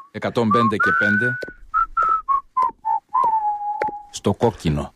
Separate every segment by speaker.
Speaker 1: 105 και 5 στο κόκκινο.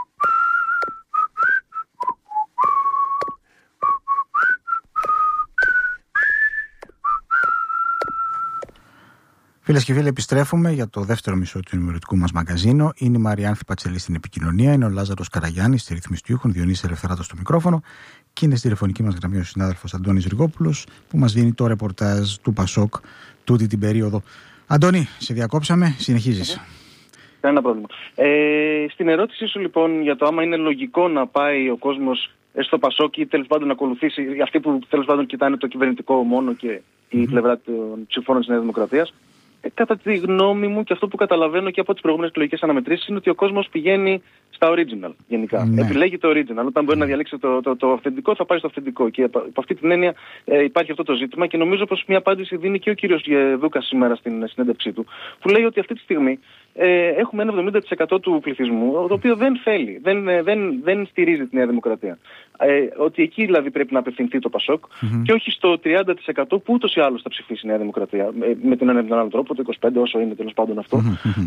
Speaker 2: Φίλες και φίλοι, επιστρέφουμε για το δεύτερο μισό του ενημερωτικού μας μαγαζίνου. Είναι η Μαριάνθη Πατσελή στην επικοινωνία, είναι ο Λάζαρος Καραγιάννης στη ρύθμιση του ήχου, Διονύσης Ελευθεράτος στο μικρόφωνο και είναι στη τηλεφωνική μας γραμμή ο συνάδελφος Αντώνης Ριγόπουλος που μας δίνει το ρεπορτάζ του Πασόκ τούτη την περίοδο. Αντώνη, σε διακόψαμε, συνεχίζεις.
Speaker 3: Κανένα πρόβλημα. Στην ερώτησή σου λοιπόν για το άμα είναι λογικό να πάει ο κόσμος στο Πασόκ ή τέλος πάντων να ακολουθήσει αυτοί που τέλος πάντων κοιτάνε το κυβερνητικό μόνο και η πλευρά των ψηφώνων της Νέας Δημοκρατίας. Κατά τη γνώμη μου και αυτό που καταλαβαίνω και από τις προηγούμενες εκλογικές αναμετρήσεις είναι ότι ο κόσμος πηγαίνει στα original γενικά. Ναι. Επιλέγει το original. Όταν μπορεί να διαλέξει το αυθεντικό, θα πάει στο αυθεντικό. Και από αυτή την έννοια υπάρχει αυτό το ζήτημα και νομίζω πως μια απάντηση δίνει και ο κύριος Δούκας σήμερα στην συνέντευξή του, που λέει ότι αυτή τη στιγμή έχουμε ένα 70% του πληθυσμού το οποίο δεν θέλει, δεν στηρίζει τη Νέα Δημοκρατία. Ότι εκεί δηλαδή πρέπει να απευθυνθεί το Πασόκ και όχι στο 30% που ούτως ή άλλως θα ψηφίσει η Νέα Δημοκρατία. Με τον ένα ή τον άλλο τρόπο, το 25% όσο είναι τέλος πάντων αυτό.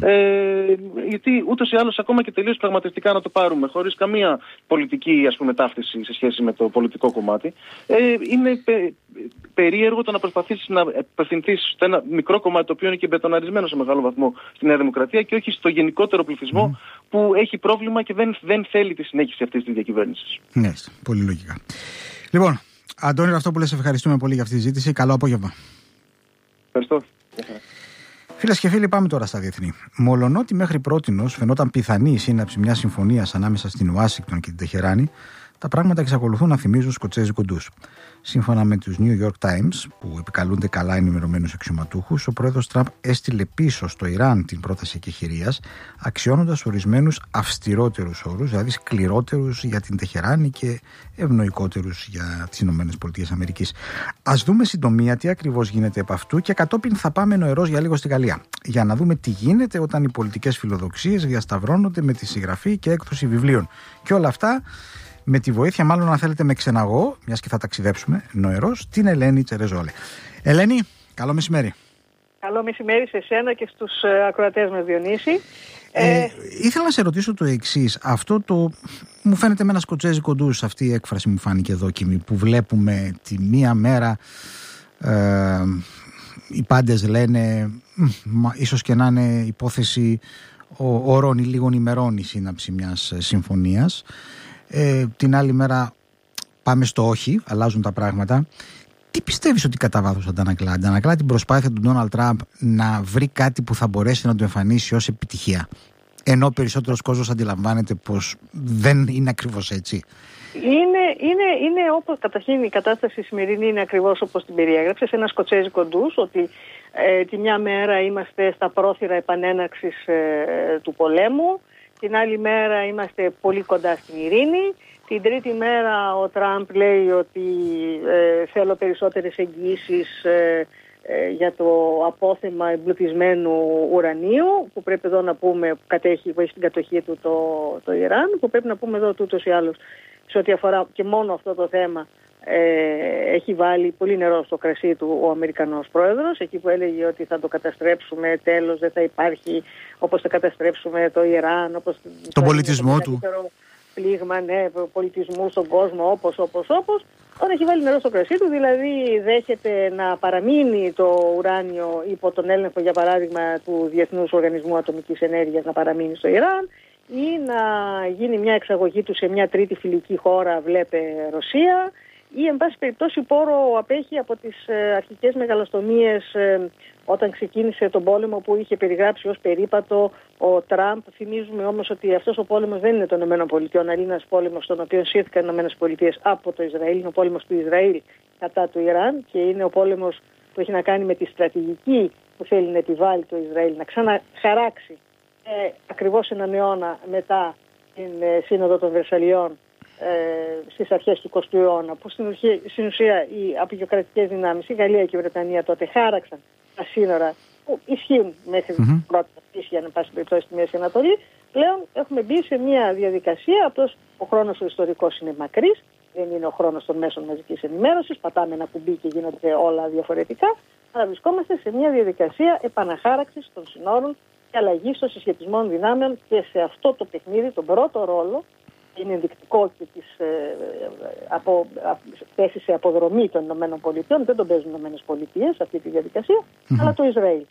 Speaker 3: Γιατί ούτως ή άλλως ακόμα και τελείως πραγματιστικά να το πάρουμε, χωρίς καμία πολιτική ταύτιση σε σχέση με το πολιτικό κομμάτι, είναι περίεργο το να προσπαθήσεις να απευθυνθείς στο ένα μικρό κομμάτι το οποίο είναι και μπετοναρισμένο σε μεγάλο βαθμό στη Νέα Δημοκρατία και όχι στο γενικότερο πληθυσμό που έχει πρόβλημα και δεν θέλει τη συνέχιση αυτής της διακυβέρνησης.
Speaker 2: Ναι, πολύ λογικά. Λοιπόν, Αντώνη, αυτό που λες, ευχαριστούμε πολύ για αυτή τη συζήτηση. Καλό απόγευμα.
Speaker 3: Ευχαριστώ.
Speaker 2: Φίλες και φίλοι, πάμε τώρα στα διεθνή. Μολονότι μέχρι πρότινος φαινόταν πιθανή η σύναψη μιας συμφωνίας ανάμεσα στην Ουάσιγκτον και την Τεχεράνη, τα πράγματα εξακολουθούν να θυμίζουν σκοτσέζικο ντους. Σύμφωνα με τους New York Times, που επικαλούνται καλά ενημερωμένους αξιωματούχους, ο πρόεδρος Τραμπ έστειλε πίσω στο Ιράν την πρόταση εκεχηρίας, αξιώνοντας ορισμένους αυστηρότερους όρους, δηλαδή σκληρότερους για την Τεχεράνη και ευνοϊκότερους για τις ΗΠΑ. Ας δούμε συντομία τι ακριβώς γίνεται επ' αυτού και κατόπιν θα πάμε νοερός για λίγο στη Γαλλία, για να δούμε τι γίνεται όταν οι πολιτικές φιλοδοξίες διασταυρώνονται με τη συγγραφή και έκδοση βιβλίων. Και όλα αυτά με τη βοήθεια, μάλλον αν θέλετε με ξεναγώ, μιας και θα ταξιδέψουμε νοερός, την Ελένη Τσερεζόλε. Ελένη, καλό μεσημέρι.
Speaker 4: Καλό μεσημέρι σε εσένα και στους ακροατές μας, Διονύση.
Speaker 2: Ήθελα να σε ρωτήσω το εξής. Αυτό το μου φαίνεται με ένα σκοτσέζικο ντους, αυτή η έκφραση μου φάνηκε δόκιμη, που βλέπουμε τη μία μέρα οι πάντες λένε ίσως και να είναι υπόθεση ωρών ή λίγων ημερών η σύναψη μιας συμφωνίας. Την άλλη μέρα πάμε στο όχι, αλλάζουν τα πράγματα. Τι πιστεύεις ότι κατά βάθος αντανακλά? Αντανακλά την προσπάθεια του Ντόναλντ Τραμπ να βρει κάτι που θα μπορέσει να του εμφανίσει ως επιτυχία, ενώ περισσότερος κόσμος αντιλαμβάνεται πως δεν είναι ακριβώς έτσι?
Speaker 4: Είναι όπως καταρχήν η κατάσταση σημερινή είναι ακριβώς όπως την περιέγραψες, ένα σκοτσέζικο ντους, ότι τη μια μέρα είμαστε στα πρόθυρα επανέναρξης του πολέμου, την άλλη μέρα είμαστε πολύ κοντά στην ειρήνη. Την τρίτη μέρα ο Τραμπ λέει ότι θέλω περισσότερες εγγυήσεις για το απόθεμα εμπλουτισμένου ουρανίου, που πρέπει εδώ να πούμε έχει στην κατοχή του το Ιράν, που πρέπει να πούμε εδώ ούτως ή άλλως σε ό,τι αφορά και μόνο αυτό το θέμα έχει βάλει πολύ νερό στο κρασί του ο Αμερικανός πρόεδρος, εκεί που έλεγε ότι θα το καταστρέψουμε, τέλος δεν θα υπάρχει, όπως θα καταστρέψουμε το Ιράν, όπως
Speaker 2: τον πολιτισμό του,
Speaker 4: πλήγμα πολιτισμού στον κόσμο, όπως. Τώρα έχει βάλει νερό στο κρασί του, δηλαδή δέχεται να παραμείνει το ουράνιο υπό τον έλεγχο, για παράδειγμα, του Διεθνούς Οργανισμού Ατομικής Ενέργειας, να παραμείνει στο Ιράν, ή να γίνει μια εξαγωγή του σε μια τρίτη φιλική χώρα, βλέπε Ρωσία, ή εν πάση περιπτώσει πόρο απέχει από τις αρχικές μεγαλοστομίες όταν ξεκίνησε τον πόλεμο που είχε περιγράψει ως περίπατο ο Τραμπ. Θυμίζουμε όμως ότι αυτός ο πόλεμος δεν είναι των ΗΠΑ, αλλά είναι ένας πόλεμος στον οποίο σύρθηκαν οι ΗΠΑ από το Ισραήλ. Είναι ο πόλεμος του Ισραήλ κατά του Ιράν και είναι ο πόλεμος που έχει να κάνει με τη στρατηγική που θέλει να επιβάλλει το Ισραήλ, να ξαναχαράξει ακριβώς έναν αιώνα μετά την Σύνοδο των Βερσαλιών στις αρχές του 20ου αιώνα, που στην ουσία οι απεικιοκρατικές δυνάμεις, η Γαλλία και η Βρετανία τότε χάραξαν τα σύνορα που ισχύουν μέχρι την πρώτη ίσχυαν, εν πάση περιπτώσει, στη Μέση Ανατολή. Πλέον έχουμε μπει σε μια διαδικασία, απλώς ο χρόνος ο ιστορικός είναι μακρύς, δεν είναι ο χρόνος των μέσων μαζικής ενημέρωσης, πατάμε ένα κουμπί και γίνονται όλα διαφορετικά, αλλά βρισκόμαστε σε μια διαδικασία επαναχάραξης των συνόρων και αλλαγής των συσχετισμών δυνάμεων και σε αυτό το παιχνίδι τον πρώτο ρόλο, είναι ενδεικτικό και της θέση σε αποδρομή των ΗΠΑ, δεν τον παίζουν οι ΗΠΑ σε αυτή τη διαδικασία, αλλά το Ισραήλ.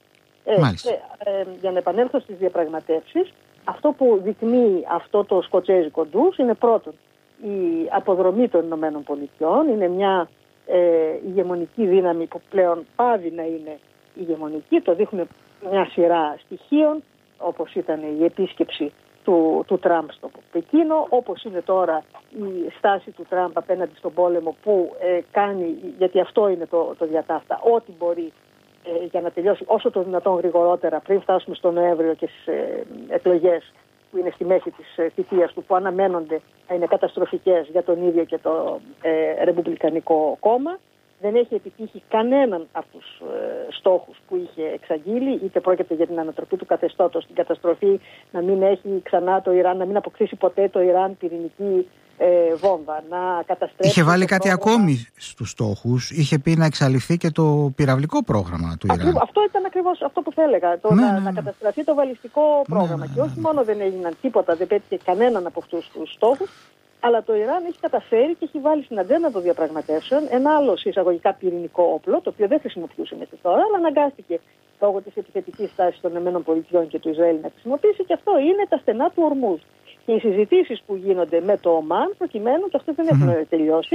Speaker 4: Για να επανέλθω στις διαπραγματεύσεις, αυτό που δεικνύει αυτό το σκοτσέζικο ντους είναι πρώτον η αποδρομή των ΗΠΑ, είναι μια ηγεμονική δύναμη που πλέον πάβει να είναι ηγεμονική, το δείχνουν μια σειρά στοιχείων, όπως ήταν η επίσκεψη του Τραμπ στο Πεκίνο, όπως είναι τώρα η στάση του Τραμπ απέναντι στον πόλεμο που κάνει, γιατί αυτό είναι το διατάφτα, ό,τι μπορεί για να τελειώσει όσο το δυνατόν γρηγορότερα πριν φτάσουμε στο Νοέμβριο και στις εκλογές που είναι στη μέση της θητείας του, που αναμένονται να είναι καταστροφικές για τον ίδιο και το Ρεπουμπλικανικό κόμμα. Δεν έχει επιτύχει κανέναν από τους στόχους που είχε εξαγγείλει, είτε πρόκειται για την ανατροπή του καθεστώτος, την καταστροφή, να μην έχει ξανά το Ιράν, να μην αποκτήσει ποτέ το Ιράν πυρηνική βόμβα, να καταστρέψει. Είχε
Speaker 2: βάλει κάτι ακόμη στους στόχους, είχε πει να εξαλειφθεί και το πυραυλικό πρόγραμμα του Ιράν.
Speaker 4: Αυτό ήταν ακριβώς αυτό που θα έλεγα, να καταστραφεί το βαλιστικό πρόγραμμα. Και όχι μόνο δεν έγιναν τίποτα, δεν πέτυχε κανέναν από αυτούς τους στόχους, αλλά το Ιράν έχει καταφέρει και έχει βάλει στην ατζέντα των διαπραγματεύσεων ένα άλλο εισαγωγικά πυρηνικό όπλο, το οποίο δεν χρησιμοποιούσε μέχρι τώρα, αλλά αναγκάστηκε λόγω της επιθετικής στάσης των ΗΠΑ και του Ισραήλ να χρησιμοποιήσει, και αυτό είναι τα στενά του Ορμούζ. Και οι συζητήσεις που γίνονται με το ΟΜΑΝ, προκειμένου, και αυτές δεν έχουν τελειώσει,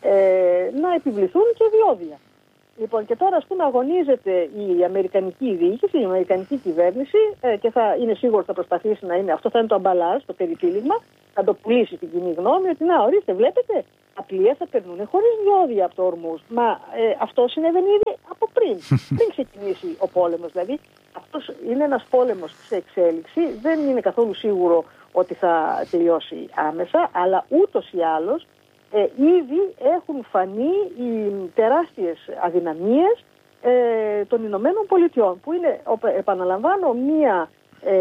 Speaker 4: να επιβληθούν και διόδια. Λοιπόν, και τώρα, ας πούμε, αγωνίζεται η αμερικανική διοίκηση, η αμερικανική κυβέρνηση, και είναι σίγουρο θα προσπαθήσει να είναι, αυτό θα είναι το αμπαλάζ, το περιτύλιγμα, να το πουλήσει στην κοινή γνώμη, ότι να, ορίστε, βλέπετε, τα πλοία θα περνούν χωρίς διόδια από το Ορμούζ. Μα αυτό συνέβαινε ήδη από πριν ξεκινήσει ο πόλεμος. Δηλαδή, αυτός είναι ένας πόλεμος σε εξέλιξη, δεν είναι καθόλου σίγουρο ότι θα τελειώσει άμεσα, αλλά ούτως ή άλλως ήδη έχουν φανεί οι τεράστιες αδυναμίες των Ηνωμένων Πολιτειών, που είναι, επαναλαμβάνω, μία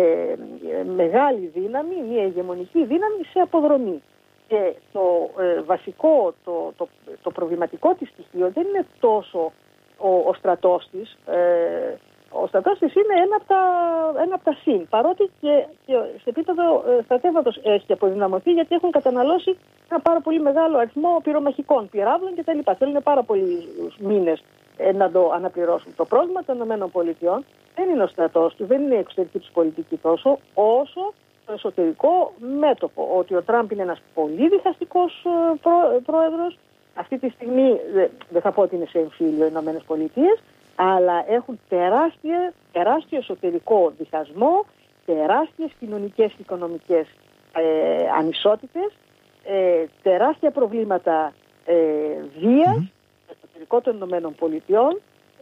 Speaker 4: μεγάλη δύναμη, μία ηγεμονική δύναμη σε αποδρομή. Και το βασικό, το προβληματικό της στοιχείο δεν είναι τόσο ο στρατός της. Ο στρατός της είναι ένα από τα συν, παρότι και σε επίπεδο στρατεύματος έχει αποδυναμωθεί, γιατί έχουν καταναλώσει ένα πάρα πολύ μεγάλο αριθμό πυρομαχικών, πυράβλων κτλ. Θέλουν πάρα πολλοί μήνες να το αναπληρώσουν. Το πρόβλημα των ΗΠΑ δεν είναι ο στρατός του, δεν είναι η εξωτερική τους πολιτική τόσο, όσο το εσωτερικό μέτωπο. Ότι ο Τραμπ είναι ένας πολύ διχαστικός πρόεδρος. Αυτή τη στιγμή δεν θα πω ότι είναι σε εμφύλιο οι ΗΠΑ, αλλά έχουν τεράστιο εσωτερικό διχασμό, τεράστιες κοινωνικές και οικονομικές ανισότητες, τεράστια προβλήματα βίας, εσωτερικό των Ηνωμένων Πολιτειών,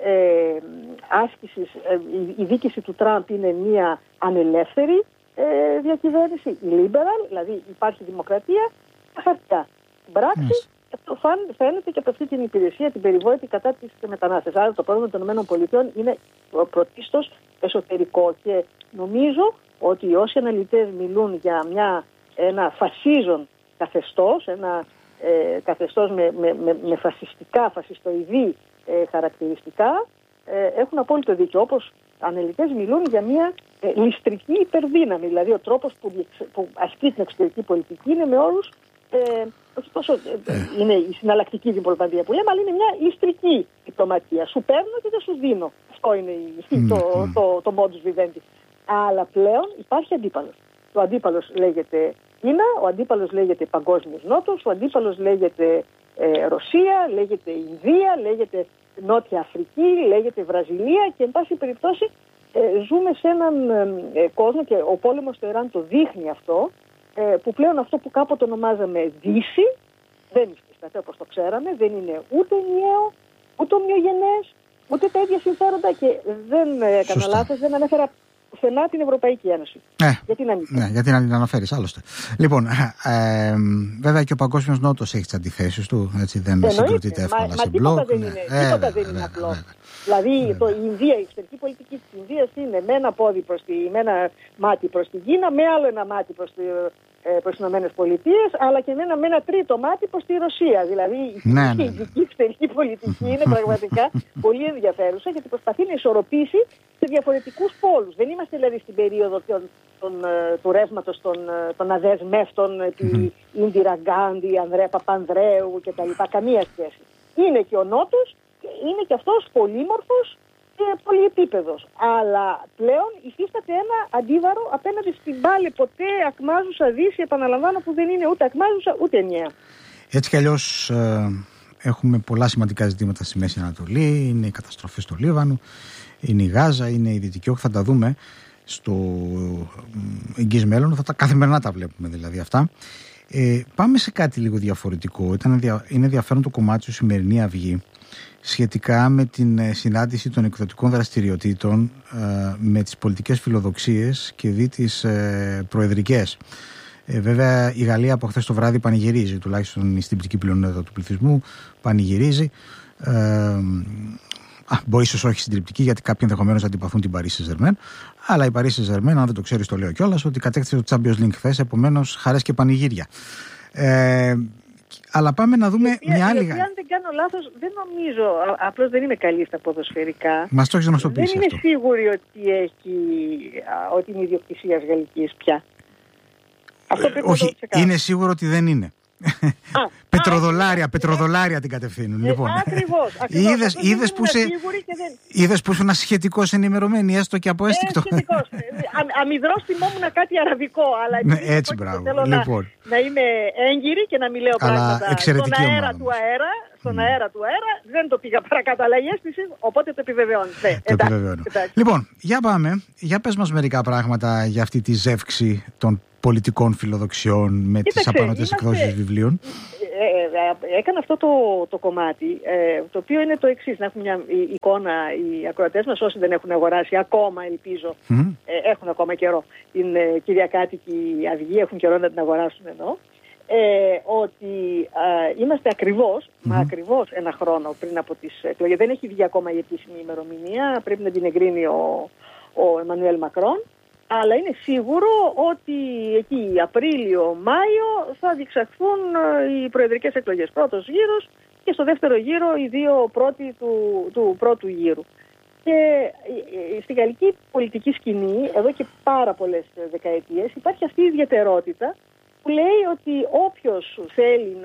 Speaker 4: άσκησης, η δίκηση του Τραμπ είναι μια ανελεύθερη διακυβέρνηση, liberal, δηλαδή υπάρχει δημοκρατία, χαρτιά. Πράξη, αυτό φαίνεται και από αυτή την υπηρεσία, την περιβόητη κατά της μετανάστες. Άρα το πρόβλημα των ΗΠΑ είναι πρωτίστως εσωτερικό, και νομίζω ότι όσοι αναλυτές μιλούν για ένα φασίζον καθεστώς, ένα καθεστώς με φασιστοειδή χαρακτηριστικά, έχουν απόλυτο δίκιο. Όπως αναλυτές μιλούν για μια ληστρική υπερδύναμη, δηλαδή ο τρόπος που ασκεί την εξωτερική πολιτική είναι με όρους, όχι τόσο είναι η συναλλακτική διπλωματία που λέμε, αλλά είναι μια ληστρική διπλωματία. Σου παίρνω και δεν σου δίνω. Αυτό είναι το modus vivendi. Αλλά πλέον υπάρχει αντίπαλος. Ο αντίπαλος λέγεται Κίνα, ο αντίπαλος λέγεται Παγκόσμιος Νότος, ο αντίπαλος λέγεται Ρωσία, λέγεται Ινδία, λέγεται Νότια Αφρική, λέγεται Βραζιλία, και εν πάση περιπτώσει ζούμε σε έναν κόσμο, και ο πόλεμος στο Ιράν το δείχνει αυτό, που πλέον αυτό που κάποτε ονομάζαμε Δύση δεν υφίσταται όπως το ξέραμε, δεν είναι ούτε ενιαίο, ούτε ομοιογενές, ούτε τα ίδια συμφέροντα, και δεν έκανα λάθος, δεν ανέφερα πουθενά την Ευρωπαϊκή Ένωση. Γιατί να μην.
Speaker 2: Ναι, γιατί να την αναφέρεις άλλωστε. Λοιπόν, βέβαια και ο Παγκόσμιος Νότος έχει τις αντιθέσεις του, έτσι δεν συγκροτείται εύκολα σε μπλοκ.
Speaker 4: Τίποτα δεν είναι απλό. Δηλαδή η Ινδία, η εξωτερική πολιτική της Ινδίας είναι με ένα μάτι προς την Κίνα, με άλλο ένα μάτι προς τις Ηνωμένες Πολιτείες, αλλά και με ένα τρίτο μάτι προς τη Ρωσία. Δηλαδή η ειδική εξωτερική πολιτική είναι πραγματικά πολύ ενδιαφέρουσα, γιατί προσπαθεί να ισορροπήσει σε διαφορετικούς πόλους. Δεν είμαστε δηλαδή στην περίοδο του ρεύματος των αδεσμεύτων επί Ίνδιρα Γκάντι, Ανδρέα Παπανδρέου κτλ. Καμία σχέση. Είναι και ο Νότος, είναι και αυτός πολύμορφος και πολυεπίπεδος. Αλλά πλέον υφίσταται ένα αντίβαρο απέναντι στην πάλι ποτέ ακμάζουσα Δύση, επαναλαμβάνω, που δεν είναι ούτε ακμάζουσα ούτε ενιαία. Έτσι κι αλλιώς
Speaker 2: έχουμε πολλά σημαντικά ζητήματα στη Μέση Ανατολή. Είναι οι καταστροφές στο Λίβανο, είναι η Γάζα, είναι η Δυτική Όχθη. Θα τα δούμε στο εγγύς μέλλον. Καθημερινά τα βλέπουμε δηλαδή αυτά. Πάμε σε κάτι λίγο διαφορετικό. Είναι ενδιαφέρον το κομμάτι του Σημερινή Αυγή σχετικά με την συνάντηση των εκδοτικών δραστηριοτήτων με τις πολιτικές φιλοδοξίες και δι τις προεδρικές. Βέβαια η Γαλλία από χθες το βράδυ πανηγυρίζει, τουλάχιστον στην τυπική πλειονότητα του πληθυσμού πανηγυρίζει. Μπορεί ίσως όχι συντριπτική, γιατί κάποιοι ενδεχομένως αντιπαθούν την Παρί Σεν-Ζερμέν, αλλά η Παρί Σεν-Ζερμέν, αν δεν το ξέρεις το λέω κιόλας, ότι κατέκτησε το Champions League χθες, επομένως χαρές και πανηγύρια. Αλλά πάμε να δούμε μια άλλη.
Speaker 4: Αν δεν κάνω λάθος, δεν νομίζω, απλώς δεν είμαι καλή στα ποδοσφαιρικά.
Speaker 2: Μας το έχεις γνωστοποιήσει.
Speaker 4: Δεν είμαι σίγουρη ότι είναι ιδιοκτησίας γαλλικής πια. Αυτό πρέπει να το ξεκάθαρο.
Speaker 2: Είναι σίγουρο ότι δεν είναι. Πετροδολάρια την κατευθύνουν. Λοιπόν.
Speaker 4: Ακριβώς.
Speaker 2: Είδες που ήσουν σχετικώς ενημερωμένη, έστω και από αίσθηκτο.
Speaker 4: Αμυδρός θυμόμουν κάτι αραβικό, αλλά
Speaker 2: έτσι, μπράβο.
Speaker 4: Θέλω να είμαι έγκυρη και να μην λέω πράγματα στον αέρα του αέρα. Δεν το πήγα παρακάτω, αλλά η αίσθηση, οπότε το επιβεβαιώνει.
Speaker 2: Λοιπόν, για πες μας μερικά πράγματα για αυτή τη ζεύξη των πολιτικών φιλοδοξιών με τις απανωτές εκδόσεις βιβλίων.
Speaker 4: Έκανα αυτό το κομμάτι, το οποίο είναι το εξής, να έχουν μια εικόνα οι ακροατές μας, όσοι δεν έχουν αγοράσει ακόμα, ελπίζω, έχουν ακόμα καιρό την Κυριακάτικη Αυγή, έχουν καιρό να την αγοράσουν εννοώ, ότι είμαστε ακριβώς ένα χρόνο πριν από τις εκλογές. Δεν έχει βγει ακόμα η επίσημη ημερομηνία, πρέπει να την εγκρίνει ο Εμμανουέλ Μακρόν. Αλλά είναι σίγουρο ότι εκεί Απρίλιο-Μάιο θα διεξαχθούν οι προεδρικές εκλογές. Πρώτος γύρος και στο δεύτερο γύρο οι δύο πρώτοι του πρώτου γύρου. Και στη γαλλική πολιτική σκηνή, εδώ και πάρα πολλές δεκαετίες, υπάρχει αυτή η ιδιαιτερότητα που λέει ότι όποιος θέλει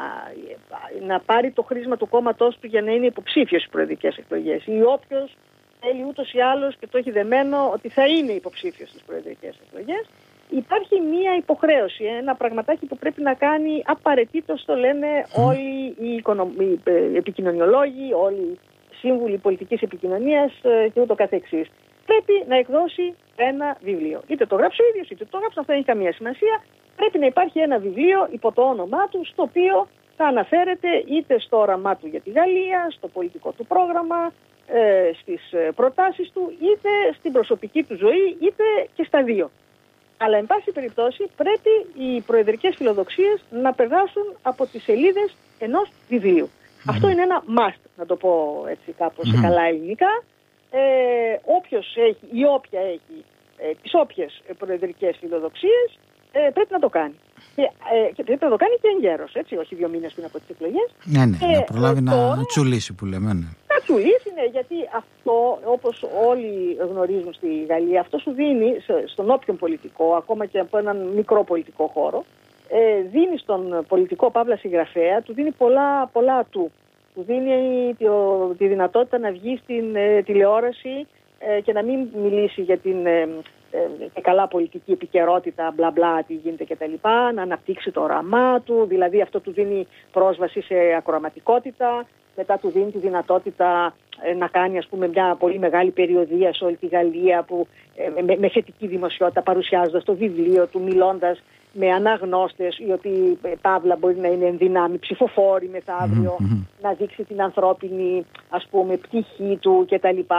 Speaker 4: να πάρει το χρήσμα του κόμματός του για να είναι υποψήφιος στις προεδρικές εκλογές, ή όποιος θέλει ούτως ή άλλως και το έχει δεμένο ότι θα είναι υποψήφιος στις προεδρικές εκλογές, υπάρχει μία υποχρέωση, ένα πραγματάκι που πρέπει να κάνει απαραίτητος, το λένε όλοι οι επικοινωνιολόγοι, όλοι οι σύμβουλοι πολιτικής επικοινωνίας και ούτω καθεξής. Πρέπει να εκδώσει ένα βιβλίο. Είτε το γράψει ο ίδιος, είτε το γράψει, αυτό δεν έχει καμία σημασία. Πρέπει να υπάρχει ένα βιβλίο υπό το όνομά του, στο οποίο θα αναφέρεται είτε στο όραμά του για τη Γαλλία, στο πολιτικό του πρόγραμμα, στις προτάσεις του, είτε στην προσωπική του ζωή, είτε και στα δύο. Αλλά εν πάση περιπτώσει πρέπει οι προεδρικές φιλοδοξίες να περάσουν από τις σελίδες ενός βιβλίου. Αυτό είναι ένα must, να το πω έτσι κάπως σε καλά ελληνικά. Όποιος έχει ή όποια έχει τις όποιες προεδρικές φιλοδοξίες πρέπει να το κάνει. Και πρέπει να το κάνει και εγκαίρως, έτσι, όχι 2 μήνες πριν από τις εκλογές.
Speaker 2: Ναι, να προλάβει να τσουλήσει που λέμε.
Speaker 4: Να τσουλήσει, ναι, γιατί αυτό, όπως όλοι γνωρίζουν στη Γαλλία, αυτό σου δίνει στον όποιον πολιτικό, ακόμα και από έναν μικρό πολιτικό χώρο, δίνει στον πολιτικό παύλα συγγραφέα, του δίνει πολλά ατού. Του δίνει τη δυνατότητα να βγει στην τηλεόραση και να μην μιλήσει για την και καλά πολιτική επικαιρότητα, μπλα μπλα, τι γίνεται κτλ. Να αναπτύξει το όραμά του, δηλαδή αυτό του δίνει πρόσβαση σε ακροαματικότητα, μετά του δίνει τη δυνατότητα να κάνει, ας πούμε, μια πολύ μεγάλη περιοδεία σε όλη τη Γαλλία που, με θετική δημοσιότητα, παρουσιάζοντας το βιβλίο του, μιλώντας με αναγνώστες οι οποίοι παύλα μπορεί να είναι ενδυνάμει ψηφοφόροι μεθαύριο, να δείξει την ανθρώπινη, ας πούμε, πτυχή του κτλ.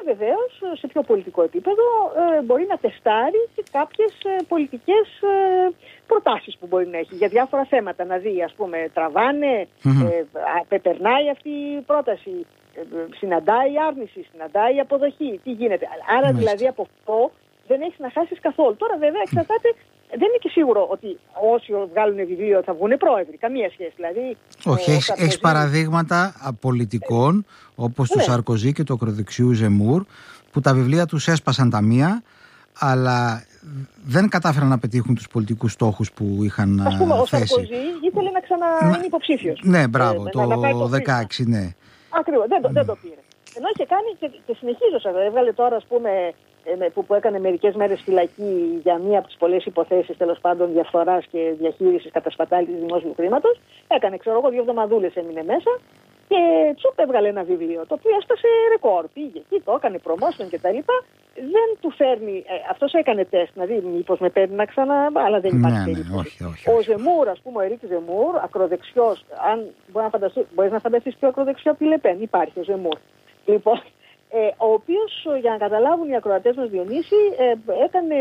Speaker 4: βεβαίως σε πιο πολιτικό επίπεδο μπορεί να τεστάρει και κάποιες πολιτικές προτάσεις που μπορεί να έχει για διάφορα θέματα. Να δει, ας πούμε, τραβάνε, περνάει αυτή η πρόταση, συναντάει άρνηση, συναντάει αποδοχή, τι γίνεται. Άρα δηλαδή από αυτό δεν έχεις να χάσεις καθόλου. Τώρα βέβαια εξαρτάται, δεν είναι και σίγουρο ότι όσοι βγάλουν βιβλίο θα βγουν πρόεδροι. Καμία σχέση. Δηλαδή,
Speaker 2: όχι, έχεις παραδείγματα πολιτικών όπως του Σαρκοζή και του ακροδεξιού Ζεμούρ, που τα βιβλία τους έσπασαν τα μία, αλλά δεν κατάφεραν να πετύχουν τους πολιτικούς στόχους που είχαν θέσει.
Speaker 4: Ας πούμε, ο Σαρκοζή ήθελε να ξαναείνει υποψήφιος.
Speaker 2: Ναι, μπράβο, το 2016, ναι.
Speaker 4: Ακριβώς, δεν το πήρε. Ενώ είχε κάνει και συνεχίζω, έβγαλε τώρα, ας πούμε, που έκανε μερικές μέρες φυλακή για μία από τις πολλές υποθέσεις, τέλος πάντων, διαφθοράς και διαχείρισης κατασπατάλησης δημόσιου χρήματος. Έκανε, 2 εβδομαδούλες έμεινε μέσα και τσουπ έβγαλε ένα βιβλίο, το οποίο έσπασε ρεκόρ. Πήγε εκεί, το έκανε promotion κτλ. Δεν του φέρνει, αυτός έκανε τεστ, να δει μήπως με παίρνει να ξανά, αλλά δεν υπάρχει περίπτωση.
Speaker 2: Όχι.
Speaker 4: Ο Ζεμούρ, ας πούμε, ο Ερίκ Ζεμούρ, ακροδεξιός, αν μπορείς να φανταστείς πιο ακροδεξιό από τη Λεπέν, υπάρχει ο Ζεμούρ. Λοιπόν, ο οποίος, για να καταλάβουν οι ακροατές μας, Διονύση, έκανε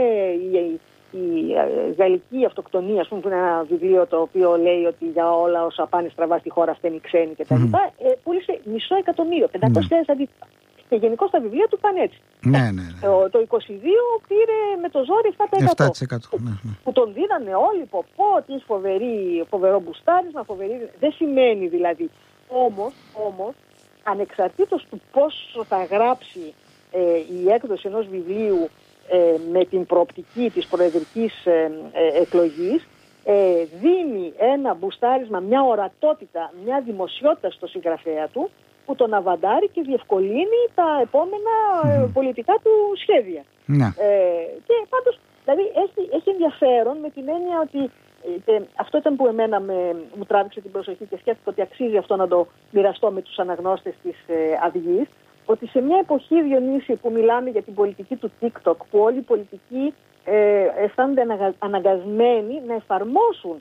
Speaker 4: η γαλλική αυτοκτονία, ας πούμε, που είναι ένα βιβλίο το οποίο λέει ότι για όλα όσα πάνε στραβά στη χώρα φταίνει ξένοι κτλ. Πούλησε 500.000, 500.000 αντίτυπα. Και γενικώς τα βιβλία του πάνε έτσι.
Speaker 2: Ναι.
Speaker 4: Το 22 πήρε με το ζόρι 7%. Που τον δίνανε όλοι, πω τι φοβερό μπουστάρισμα, δεν σημαίνει δηλαδή. Όμως, ανεξαρτήτως του πώς θα γράψει η έκδοση ενός βιβλίου με την προοπτική της προεδρικής εκλογής, δίνει ένα μπουστάρισμα, μια ορατότητα, μια δημοσιότητα στο συγγραφέα του, που τον αβαντάρει και διευκολύνει τα επόμενα πολιτικά του σχέδια. Και πάντως, δηλαδή, έχει ενδιαφέρον με την έννοια ότι αυτό ήταν που εμένα μου τράβηξε την προσοχή και σκέφτηκα ότι αξίζει αυτό να το μοιραστώ με τους αναγνώστες της Αυγής, ότι σε μια εποχή, Διονύση, που μιλάμε για την πολιτική του TikTok, που όλοι οι πολιτικοί αισθάνονται αναγκασμένοι να εφαρμόσουν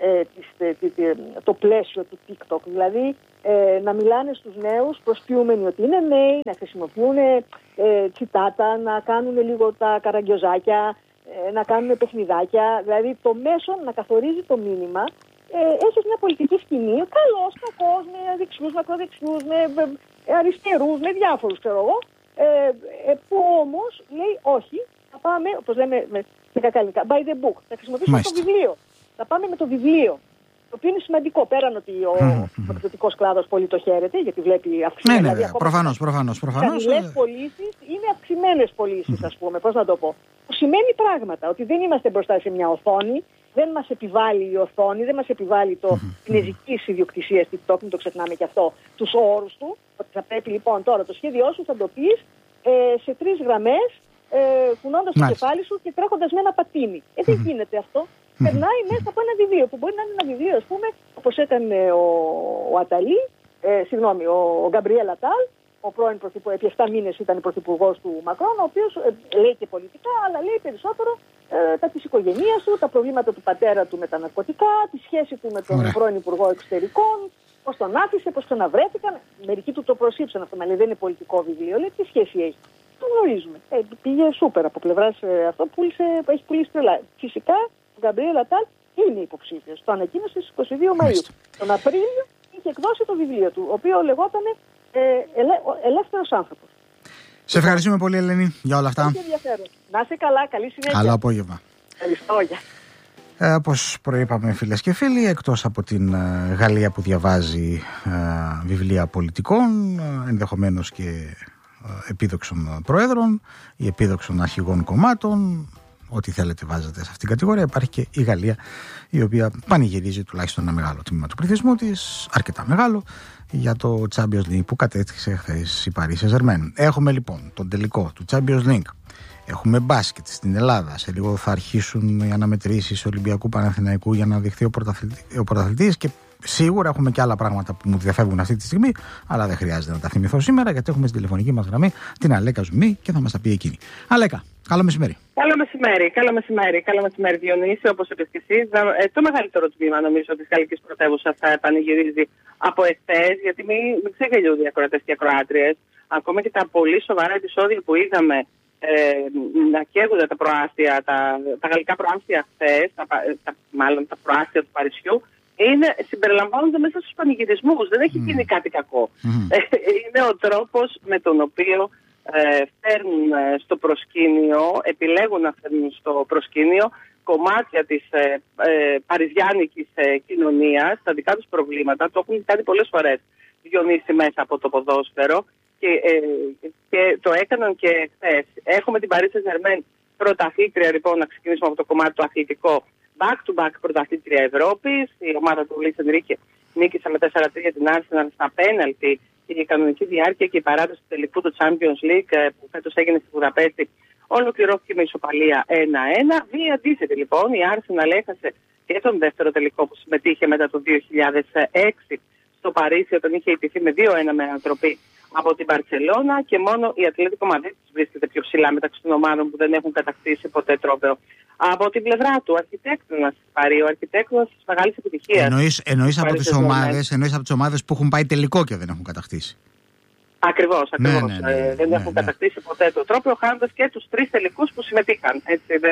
Speaker 4: το πλαίσιο του TikTok, δηλαδή να μιλάνε στους νέους προσποιούμενοι ότι είναι νέοι, να χρησιμοποιούν τσιτάτα, να κάνουν λίγο τα καραγκιόζάκια, να κάνουν παιχνιδάκια, δηλαδή το μέσο να καθορίζει το μήνυμα. Έχεις μια πολιτική σκηνή, καλός, κακός, με δεξιούς, μακροδεξιούς, με αριστερούς, με διάφορους, ξέρω εγώ, που όμως λέει όχι, θα πάμε, όπως λέμε με κακά ελληνικά, by the book, θα χρησιμοποιήσουμε το βιβλίο. Θα πάμε με το βιβλίο, το οποίο είναι σημαντικό, πέραν ότι ο εκδοτικός κλάδος πολύ το χαίρεται, γιατί βλέπει αυξημένες.
Speaker 2: Ναι, δηλαδή, προφανώς.
Speaker 4: Χαμηλές πωλήσεις είναι αυξημένες πωλήσεις, ας πούμε, πώς να το πω. Που σημαίνει πράγματα, ότι δεν είμαστε μπροστά σε μια οθόνη, δεν μας επιβάλλει η οθόνη, δεν μας επιβάλλει την ειδική ιδιοκτησία TikTok, μην το ξεχνάμε και αυτό, τους όρους του, ότι θα πρέπει λοιπόν τώρα το σχέδιό σου θα το πεις σε 3 γραμμές, κουνώντας το κεφάλι σου και τρέχοντας με ένα πατίνι. Δεν γίνεται αυτό. Περνάει μέσα από ένα βιβλίο, που μπορεί να είναι ένα βιβλίο, ας πούμε, όπως έκανε ο Αταλή, ο Γκαμπριέλ Ατάλ, ο πρώην πρωθυπουργός, επί 7 μήνες ήταν πρωθυπουργός του Μακρόν, ο οποίος λέει και πολιτικά, αλλά λέει περισσότερο τα της οικογένειας του, τα προβλήματα του πατέρα του με τα ναρκωτικά, τη σχέση του με τον πρώην Υπουργό Εξωτερικών, πώς τον άφησε, πώς ξαναβρέθηκαν. Μερικοί του το προσήψαν αυτό, μα λέει δεν είναι πολιτικό βιβλίο, λέει τι σχέση έχει. Το γνωρίζουμε. Πήγε σούπερ από πλευράς αυτό, έχει πουλήσει τρελά. Φυσικά, ο Γκαμπριέλ Ατάλ είναι υποψήφιος. Το ανακοίνωσε στις 22 Μαΐου. Τον Απρίλιο είχε εκδώσει το βιβλίο του, ο οποίο λεγόταν Ελεύθερος άνθρωπος.
Speaker 2: Σε ευχαριστούμε πολύ, Ελένη, για όλα αυτά.
Speaker 4: Να είσαι καλά, καλή συνέχεια.
Speaker 2: Καλό απόγευμα.
Speaker 4: Ευχαριστώ.
Speaker 2: Όπως προείπαμε, φίλες και φίλοι, εκτός από την Γαλλία που διαβάζει βιβλία πολιτικών, ενδεχομένως και επίδοξων προέδρων ή επίδοξων αρχηγών κομμάτων, ό,τι θέλετε βάζετε σε αυτήν την κατηγορία, υπάρχει και η Γαλλία, η οποία πανηγυρίζει τουλάχιστον ένα μεγάλο τμήμα του πληθυσμού της, αρκετά μεγάλο, για το Champions League που κατέκτησε χθες η Paris Saint-Germain. Έχουμε λοιπόν τον τελικό του Champions League. Έχουμε μπάσκετ στην Ελλάδα. Σε λίγο θα αρχίσουν οι αναμετρήσεις Ολυμπιακού Παναθηναϊκού για να δειχθεί ο πρωταθλητής και σίγουρα έχουμε και άλλα πράγματα που μου διαφεύγουν αυτή τη στιγμή, αλλά δεν χρειάζεται να τα θυμηθώ σήμερα γιατί έχουμε στην τηλεφωνική μας γραμμή την Αλέκα Ζουμί και θα μας τα πει εκείνη. Αλέκα, καλό μεσημέρι.
Speaker 5: Καλό μεσημέρι, Διονύση, όπως είπες και εσύ. Το μεγαλύτερο τμήμα, νομίζω, της γαλλικής πρωτεύουσας θα πανηγυρίζει από εχθές, γιατί μην ξεγελιούνται οι ακροατές και οι ακροάτριες. ακόμα και τα πολύ σοβαρά επεισόδια που είδαμε να καίγονται τα προάστια, τα γαλλικά προάστια χθες, μάλλον τα προάστια του Παρισιού, συμπεριλαμβάνονται μέσα στους πανηγυρισμούς. Δεν έχει γίνει κάτι κακό. Είναι ο τρόπος με τον οποίο φέρνουν στο προσκήνιο, επιλέγουν να φέρνουν στο προσκήνιο κομμάτια της παριζιάνικης κοινωνίας, τα δικά τους προβλήματα. Το έχουν κάνει πολλές φορές, Διονύση, μέσα από το ποδόσφαιρο και το έκαναν και χθες. Έχουμε την Paris Saint-Germain πρωταθλήτρια, λοιπόν, να ξεκινήσουμε από το κομμάτι το αθλητικό. Back-to-back πρωταθλήτρια Ευρώπης. Η ομάδα του Λουίς Ενρίκε νίκησε με 4-3 την Arsenal στα πέναλτι. Η κανονική διάρκεια και η παράδοση του τελικού του Champions League που φέτος έγινε στη Βουδαπέστη ολοκληρώθηκε με ισοπαλία 1-1. Βία αντίθετη, λοιπόν. Η Arsenal έχασε και τον δεύτερο τελικό που συμμετείχε μετά το 2006 στο Παρίσι, όταν είχε ιτηθεί με 2-1 με ανατροπή από την Μπαρσελόνα, και μόνο η Ατλέτικο Μαδρίτης βρίσκεται πιο ψηλά μεταξύ των ομάδων που δεν έχουν κατακτήσει ποτέ τρόπαιο. Από την πλευρά του, αρχιτέκτονας ο αρχιτέκτονας της μεγάλης επιτυχίας.
Speaker 2: Εννοείς από τις ομάδες που έχουν πάει τελικό και δεν έχουν κατακτήσει.
Speaker 5: Ακριβώς. Δεν έχουν κατακτήσει ποτέ το τρόπαιο, χάνοντας και τους 3 τελικούς που συμμετείχαν. Έτσι δεν...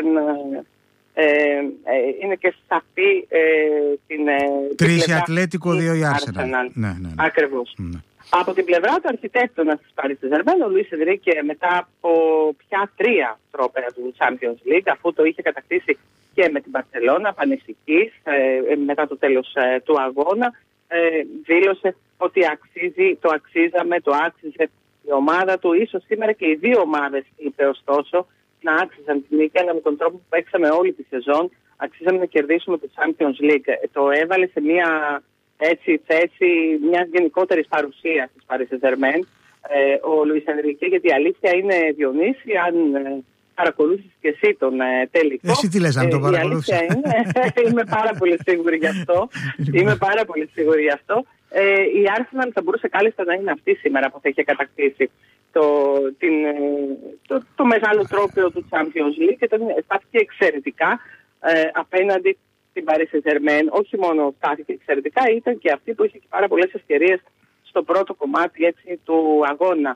Speaker 5: είναι και σαφή την...
Speaker 2: 3 η Ατλέτικο, 2 η Arsenal. Ναι.
Speaker 5: Ακριβώς. Ναι. Από την πλευρά του αρχιτέκτονας της Paris Saint-Germain, ο Λουίς Ενρίκε, μετά από πια 3 τρόπαια του Champions League, αφού το είχε κατακτήσει και με την Μπαρσελόνα, πανευτικής, μετά το τέλος του αγώνα, δήλωσε ότι άξιζε η ομάδα του. Ίσως σήμερα και οι δύο ομάδες, είπε ωστόσο, να άξιζαν την νίκη, αλλά με τον τρόπο που παίξαμε όλη τη σεζόν, αξίζαμε να κερδίσουμε το Champions League. Το έβαλε σε μια θέση μιας γενικότερης παρουσίας της Paris Saint-Germain ο Λουίς Ενρίκε, γιατί η αλήθεια είναι, Διονύση, αν παρακολούθησες και εσύ τον τελικό.
Speaker 2: Εσύ τι λες, αν τον παρακολούθησες?
Speaker 5: Είμαι πάρα πολύ σίγουρη γι' αυτό. Η Arsenal θα μπορούσε κάλλιστα να είναι αυτή σήμερα που θα είχε κατακτήσει το μεγάλο τρόπαιο του Champions League, και στάθηκε εξαιρετικά απέναντι στην Paris Saint-Germain. Όχι μόνο στάθηκε εξαιρετικά, ήταν και αυτή που είχε και πάρα πολλές ευκαιρίες στο πρώτο κομμάτι του αγώνα.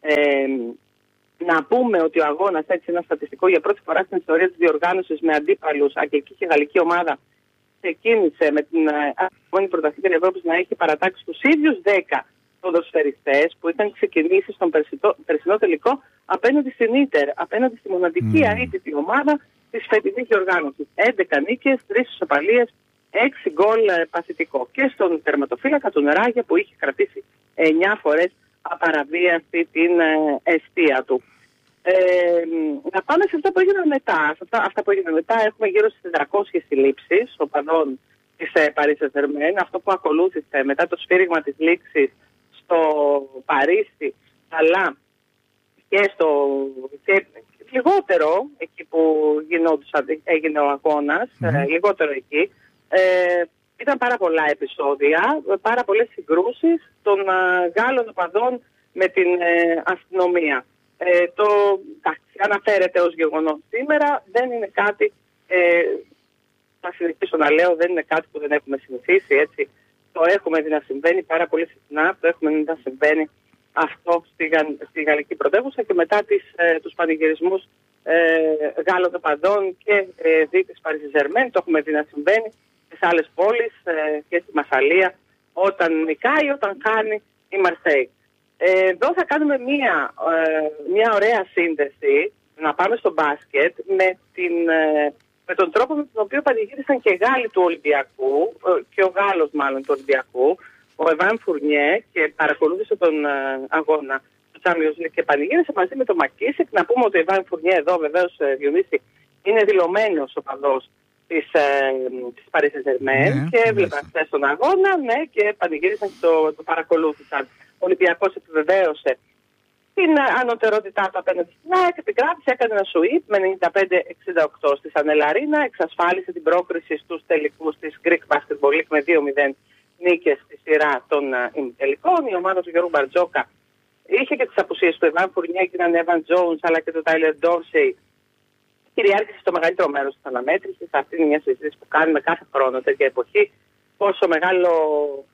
Speaker 5: Να πούμε ότι ο αγώνας, ένα στατιστικό, για πρώτη φορά στην ιστορία της διοργάνωσης με αντίπαλους αγγλική και γαλλική ομάδα, ξεκίνησε με την μόνη πρωταθλήτρια Ευρώπης να έχει παρατάξει τους ίδιους 10 ποδοσφαιριστές που είχαν ξεκινήσει στον περσινό τελικό απέναντι στην Ίντερ, απέναντι στη μοναδική αίτητη ομάδα της φετινής διοργάνωσης. 11 νίκες, 3 ισοπαλίες, 6 γκολ παθητικό. Και στον τερματοφύλακα τον Ράγια, που είχε κρατήσει 9 φορές απαραβίαστη την εστία του. Να πάμε σε αυτά που έγιναν μετά. Αυτά που έγιναν μετά, έχουμε γύρω στις 400 συλλήψεις οπαδών της Paris Saint-Germain. Αυτό που ακολούθησε μετά το σφύριγμα της λήξης στο Παρίσι, αλλά και λιγότερο εκεί που έγινε ο αγώνας, λιγότερο εκεί. Ήταν πάρα πολλά επεισόδια, πάρα πολλές συγκρούσεις των Γάλλων οπαδών με την αστυνομία. Αναφέρεται ως γεγονός σήμερα, δεν είναι κάτι, θα συνεχίσω να λέω, δεν είναι κάτι που δεν έχουμε συνηθίσει, έτσι. Το έχουμε δει να συμβαίνει πάρα πολύ συχνά, το έχουμε δει να συμβαίνει αυτό στη γαλλική πρωτεύουσα, και μετά τους πανηγυρισμούς Γάλλων οπαδών και δι της Paris Saint-Germain, το έχουμε δει να συμβαίνει στις άλλες πόλεις και στη Μασσαλία, όταν νικάει, όταν χάνει η Μαρσέη. Εδώ θα κάνουμε μια ωραία σύνδεση, να πάμε στο μπάσκετ, με τον τρόπο με τον οποίο πανηγύρισαν και Γάλλοι του Ολυμπιακού, και ο Γάλλος μάλλον του Ολυμπιακού, ο Εβάν Φουρνιέ, και παρακολούθησε τον αγώνα του Champions League και πανηγύρισε μαζί με τον Μακίσικ. Να πούμε ότι ο Εβάν Φουρνιέ εδώ, βεβαίως, Διονύση, είναι δηλωμένος οπαδός της Paris Saint-Germain, και έβλεπαν χθες τον αγώνα, και πανηγύρισαν και το παρακολούθησαν. Ο Ολυμπιακός επιβεβαίωσε την ανωτερότητά του απέναντι στην ΑΕΚ, επικράτησε, έκανε ένα σουίπ με 95-68 στη Σανελαρίνα, εξασφάλισε την πρόκριση στους τελικούς της Greek Basketball League με 2-0 νίκες στη σειρά των ημιτελικών. Η ομάδα του Γιώργου Μπαρτζόκα είχε και τις απουσίες του Εβάν Φουρνιέ και τον Εβάν Τζόουνς, αλλά και του Τάιλερ Ντόρσεϊ. Κυριάρχησε στο μεγαλύτερο μέρος της αναμέτρησης. Αυτή είναι μια συζήτηση που κάνουμε κάθε χρόνο τέτοια εποχή. Πόσο μεγάλο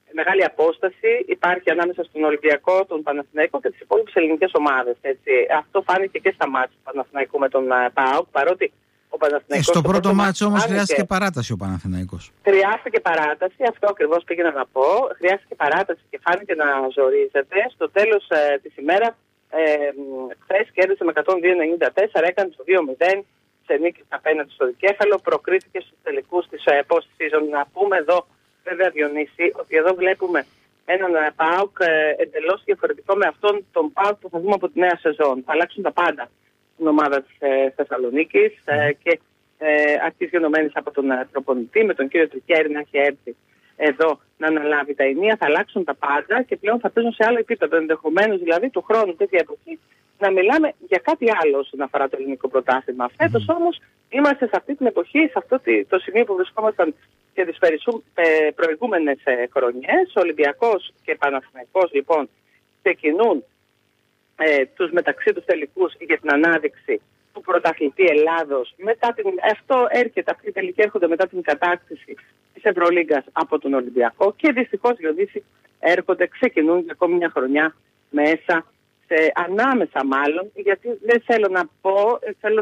Speaker 5: μεγάλη απόσταση υπάρχει ανάμεσα στον Ολυμπιακό, τον Παναθηναϊκό και τις υπόλοιπες ελληνικές ομάδες. Έτσι. Αυτό φάνηκε και στα μάτς του Παναθηναϊκού με τον ΠΑΟΚ, παρότι ο Παναθηναϊκός...
Speaker 2: Στο πρώτο μάτς όμως χρειάστηκε παράταση ο Παναθηναϊκός.
Speaker 5: Χρειάστηκε παράταση, αυτό ακριβώς πήγαινα να πω. Χρειάστηκε παράταση και φάνηκε να ζορίζεται. Στο τέλος της ημέρας, χθες κέρδισε με 102-94, έκανε το 2-0 σε νίκη απέναντι στο Δικέφαλο, προκρίθηκε στους τελικούς της post-season. Να πούμε εδώ, βέβαια Διονύση, ότι εδώ βλέπουμε έναν ΠΑΟΚ εντελώς διαφορετικό με αυτόν τον ΠΑΟΚ που θα δούμε από τη νέα σεζόν. Θα αλλάξουν τα πάντα στην ομάδα της Θεσσαλονίκης και αρχίζει γενομένης από τον προπονητή, με τον κύριο Τρικέρη να έχει έρθει εδώ να αναλάβει τα ενία. Θα αλλάξουν τα πάντα και πλέον θα παίζουν σε άλλο επίπεδο. Ενδεχομένως δηλαδή του χρόνου τέτοια εποχή να μιλάμε για κάτι άλλο όσον αφορά το ελληνικό πρωτάθλημα. Φέτος όμως είμαστε σε αυτή την εποχή, σε αυτό το σημείο που βρισκόμασταν και τις προηγούμενες χρονιές. Ο Ολυμπιακός και Παναθηναϊκός λοιπόν ξεκινούν τους μεταξύ τους τελικούς για την ανάδειξη του πρωταθλητή Ελλάδος. Αυτό έρχεται, αυτοί οι τελικοί έρχονται μετά την κατάκτηση της Ευρωλίγκας από τον Ολυμπιακό και δυστυχώς Διονύση ξεκινούν για ακόμη μια χρονιά μέσα, ανάμεσα μάλλον, γιατί δεν θέλω να πω, θέλω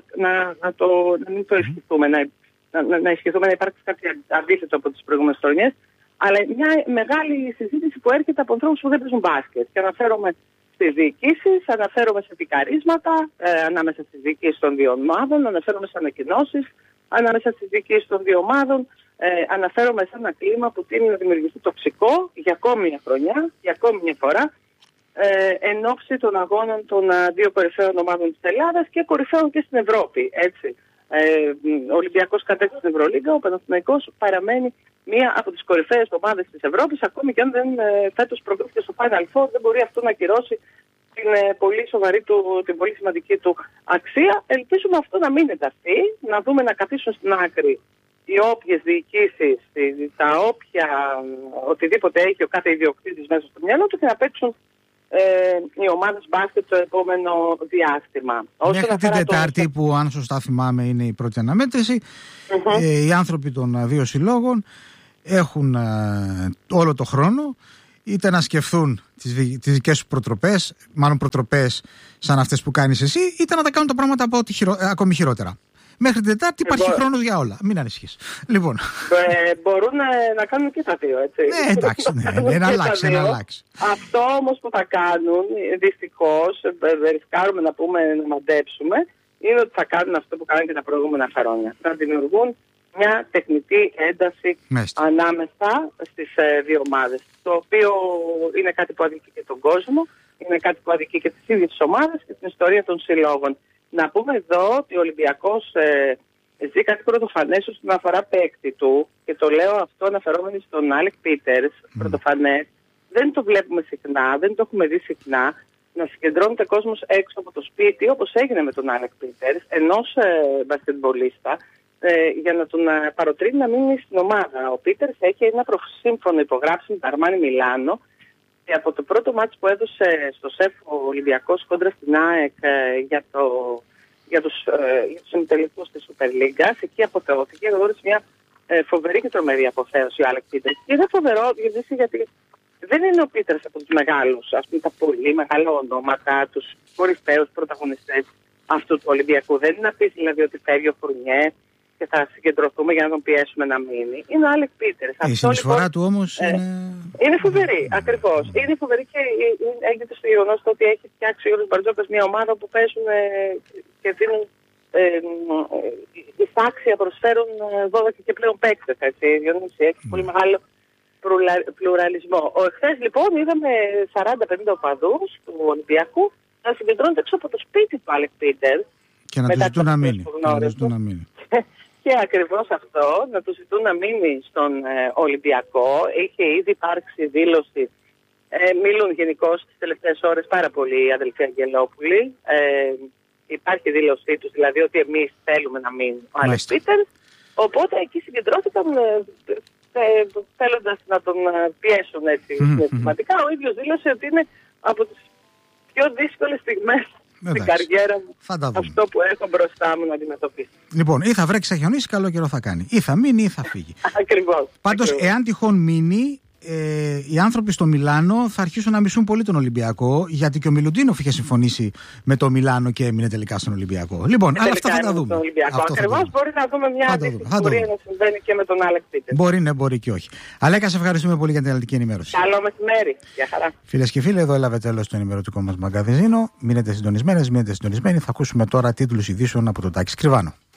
Speaker 5: να μην το ισχυθούμε, να ισχυθούμε να υπάρξει κάτι αντίθετο από τις προηγούμενες χρονιές, αλλά μια μεγάλη συζήτηση που έρχεται από ανθρώπους που δεν παίζουν μπάσκετ. Και αναφέρομαι στις διοικήσεις, αναφέρομαι σε πικαρίσματα ανάμεσα στις διοικήσεις των δύο ομάδων, αναφέρομαι σε ανακοινώσεις ανάμεσα στις διοικήσεις των δύο ομάδων, αναφέρομαι σε ένα κλίμα που τείνει να δημιουργηθεί τοξικό για ακόμη μια χρονιά, για ακόμη μια φορά, εν ώψη των αγώνων των δύο κορυφαίων ομάδων της Ελλάδας και κορυφαίων και στην Ευρώπη. Έτσι. Ο Ολυμπιακός κατέκτησε την Ευρωλίγκα, ο Παναθηναϊκός παραμένει μία από τις κορυφαίες ομάδες της Ευρώπης, ακόμη και αν δεν φέτος προκρίθηκε στο Final Four, δεν μπορεί αυτό να ακυρώσει την πολύ σοβαρή την πολύ σημαντική του αξία. Ελπίζουμε αυτό να μην ενταθεί, να δούμε να καθίσουν στην άκρη οι όποιες διοικήσεις, οτιδήποτε έχει ο κάθε ιδιοκτήτης μέσα στο μυαλό του και να παίξουν οι ομάδες μπάσκετ το επόμενο διάστημα.
Speaker 2: Μέχρι την Τετάρτη που, αν σωστά θυμάμαι, είναι η πρώτη αναμέτρηση, οι άνθρωποι των δύο συλλόγων έχουν όλο το χρόνο είτε να σκεφτούν τις δικές σου προτροπές, μάλλον προτροπές σαν αυτές που κάνεις εσύ, είτε να τα κάνουν τα πράγματα από ακόμη χειρότερα. Μέχρι την Τετάρτη υπάρχει χρόνος για όλα. Μην ανησυχείς. Λοιπόν.
Speaker 5: Μπορούν να κάνουν και τα δύο, έτσι.
Speaker 2: Ναι, εντάξει, να αλλάξει. Αυτό
Speaker 5: όμως που θα κάνουν, δυστυχώς, ρισκάρουμε να μαντέψουμε, είναι ότι θα κάνουν αυτό που κάνουν και τα προηγούμενα χρόνια. Θα δημιουργούν μια τεχνητή ένταση ανάμεσα στις δύο ομάδες. Το οποίο είναι κάτι που αδικεί και τον κόσμο, είναι κάτι που αδικεί και τις ίδιες τις ομάδες και την ιστορία των συλλόγων. Να πούμε εδώ ότι ο Ολυμπιακός ζει κάτι πρωτοφανές όσον αφορά παίκτη του, και το λέω αυτό αναφερόμενοι στον Άλεκ Πίτερς, πρωτοφανές. Δεν το βλέπουμε συχνά, δεν το έχουμε δει συχνά να συγκεντρώνεται κόσμος έξω από το σπίτι, όπως έγινε με τον Άλεκ Πίτερς, ενός μπασκετμπολίστα, για να τον παροτρύνει να μείνει στην ομάδα. Ο Πίτερς έχει ένα προσύμφωνο υπογράψει με τα Αρμάνι Μιλάνο. Και από το πρώτο μάτς που έδωσε στο ΣΕΦ ο Ολυμπιακός κόντρα στην ΑΕΚ για τους ημιτελικούς της Σούπερ Λίγκας, εκεί αποθεώθηκε, γνώρισε μια φοβερή και τρομερή αποθέωση ο Άλεκ Πίτερς. Και είναι φοβερό γιατί δεν είναι ο Πίτερς από τους μεγάλους, ας πούμε, τα πολύ μεγάλα ονόματα, τους κορυφαίους πρωταγωνιστές αυτού του Ολυμπιακού. Δεν είναι να πει δηλαδή ότι φεύγει ο Φουρνιέ και θα συγκεντρωθούμε για να τον πιέσουμε να μείνει. Είναι ο Άλεκ Πίτερς.
Speaker 2: Η συνεισφορά του όμως
Speaker 5: είναι φοβερή, ακριβώς. Είναι φοβερή και έγκυται στο γεγονός ότι έχει φτιάξει ο Γιώργος Μπαρτζόκας μια ομάδα που παίζουν και δίνουν εισάξια, προσφέρουν 12 και πλέον παίκτες. Έχει πολύ μεγάλο πλουραλισμό. Εχθές λοιπόν είδαμε 40-50 οπαδούς του Ολυμπιακού να συγκεντρώνονται έξω από το σπίτι του Άλεκ Πίτερς
Speaker 2: και να του ζητούν να μείνει.
Speaker 5: Και ακριβώς αυτό, να του ζητούν να μείνει στον Ολυμπιακό. Είχε ήδη υπάρξει δήλωση, μιλούν γενικώς τις τελευταίες ώρες πάρα πολύ οι αδελφοί Αγγελόπουλοι. Υπάρχει δήλωσή τους, δηλαδή ότι εμείς θέλουμε να μείνει ο Άλεκ Πίτερς. Οπότε εκεί συγκεντρώθηκαν θέλοντας να τον πιέσουν έτσι σημαντικά. Ο ίδιος δήλωσε ότι είναι από τις πιο δύσκολες στιγμές στην καριέρα μου αυτό που έχω μπροστά μου να αντιμετωπίσω.
Speaker 2: Λοιπόν, ή θα βρέξει, θα χιονίσει, καλό καιρό θα κάνει. Ή θα μείνει ή θα φύγει.
Speaker 5: Ακριβώς.
Speaker 2: Πάντως, εάν τυχόν μείνει, οι άνθρωποι στο Μιλάνο θα αρχίσουν να μισούν πολύ τον Ολυμπιακό, γιατί και ο Μιλουτίνοφ είχε συμφωνήσει με το Μιλάνο και έμεινε τελικά στον Ολυμπιακό. Λοιπόν, αλλά αυτά θα τα δούμε.
Speaker 5: Ακριβώς, μπορεί να δούμε μια αντίστοιχη να συμβαίνει και με τον Άλεξ Πίτερ.
Speaker 2: Μπορεί, ναι, μπορεί και όχι. Αλέκα, σε ευχαριστούμε πολύ για την αναλυτική ενημέρωση.
Speaker 5: Καλό μεσημέρι. Γεια χαρά.
Speaker 2: Φίλες και φίλοι, εδώ έλαβε τέλος το ενημερωτικό μας μαγκαζίνο. Μείνετε συντονισμένοι. Θα ακούσουμε τώρα τίτλους ειδήσεων από τον Τάκη Σκριβάνο.